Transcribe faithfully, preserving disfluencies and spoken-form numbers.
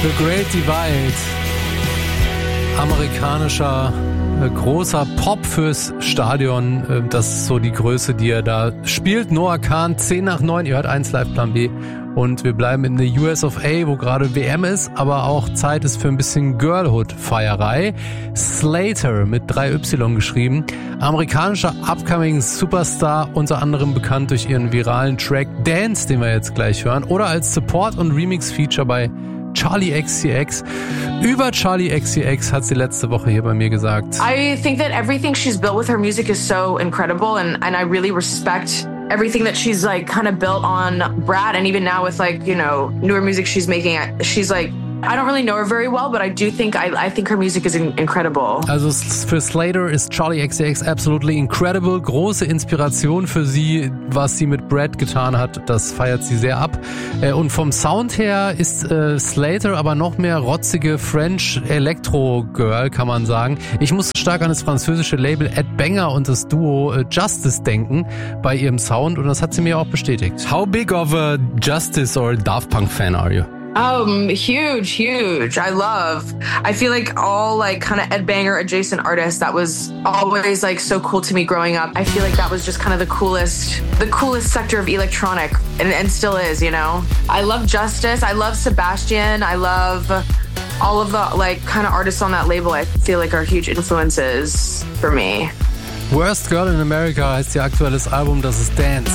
The Great Divide. Amerikanischer äh, großer Pop fürs Stadion. Äh, das ist so die Größe, die er da spielt. Noah Kahan, zehn nach neun. Ihr hört eins Live Plan B. Und wir bleiben in der U S of A, wo gerade W M ist, aber auch Zeit ist für ein bisschen Girlhood-Feierei. Slater mit drei Y geschrieben. Amerikanischer Upcoming Superstar, unter anderem bekannt durch ihren viralen Track Dance, den wir jetzt gleich hören, oder als Support- und Remix-Feature bei Charli X C X. Über Charli X C X hat sie letzte Woche hier bei mir gesagt. I think that everything she's built with her music is so incredible, and, and I really respect everything that she's like kind of built on Brad, and even now with like, you know, newer music she's making, she's like, I don't really know her very well, but I do think I, I think her music is in, incredible. Also für Slater ist Charli X C X absolutely incredible. Große Inspiration für sie, was sie mit Brad getan hat. Das feiert sie sehr ab. Und vom Sound her ist äh, Slater aber noch mehr rotzige French Electro Girl, kann man sagen. Ich muss stark an das französische Label Ed Banger und das Duo äh, Justice denken bei ihrem Sound, und das hat sie mir auch bestätigt. How big of a Justice or Daft Punk fan are you? Um, huge, huge. I love, I feel like all like kind of Ed Banger adjacent artists, that was always like so cool to me growing up. I feel like that was just kind of the coolest, the coolest sector of electronic, and, and still is, you know? I love Justice. I love Sebastian. I love all of the like kind of artists on that label. I feel like are huge influences for me. Worst Girl in America heißt ihr aktuelles Album, das ist Dance.